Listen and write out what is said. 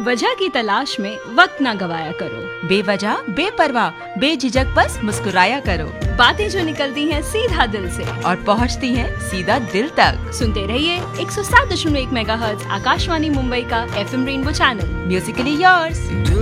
वजह की तलाश में वक्त न गवाया करो। बेवजह बेपरवाह बेझिझक बस मुस्कुराया करो। बातें जो निकलती हैं सीधा दिल से और पहुंचती हैं सीधा दिल तक। सुनते रहिए 107.1 मेगाहर्ट्ज आकाशवाणी मुंबई का FM rainbow channel. Musically yours.